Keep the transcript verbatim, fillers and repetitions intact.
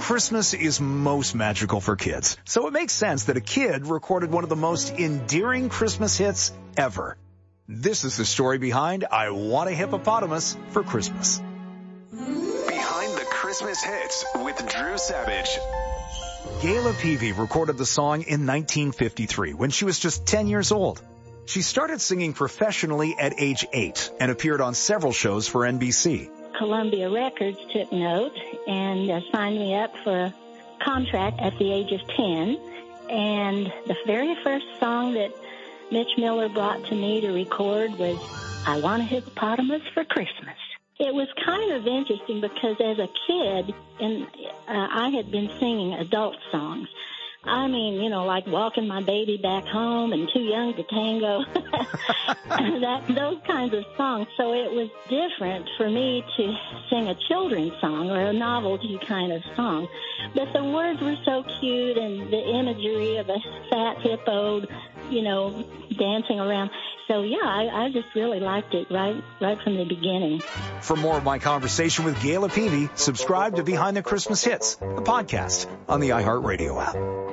Christmas is most magical for kids, so it makes sense that a kid recorded one of the most endearing Christmas hits ever. This is the story behind I Want a Hippopotamus for Christmas. Behind the Christmas Hits with Drew Savage. Gayla Peavy recorded the song in nineteen fifty-three when she was just ten years old. She started singing professionally at age eight and appeared on several shows for N B C. Columbia Records took note and uh, signed me up for a contract at the age of ten. And the very first song that Mitch Miller brought to me to record was I Want a Hippopotamus for Christmas. It was kind of interesting because as a kid, and uh, I had been singing adult songs. I mean, you know, like Walking My Baby Back Home and Too Young to Tango, that, those kinds of songs. So it was different for me to sing a children's song or a novelty kind of song. But the words were so cute and the imagery of a fat hippo, you know, dancing around. So, yeah, I, I just really liked it right right from the beginning. For more of my conversation with Gayla Peavy, subscribe to Behind the Christmas Hits, the podcast on the iHeartRadio app.